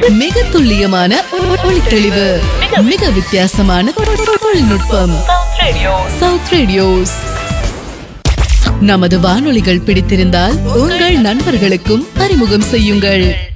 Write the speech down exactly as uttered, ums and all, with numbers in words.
மிக துல்லியமான ஒளித்தெளிவு, மிக வித்தியாசமான தொழில்நுட்பம். South radios. நமது வானொலிகள் பிடித்திருந்தால் உங்கள் நண்பர்களுக்கும் அறிமுகம் செய்யுங்கள்.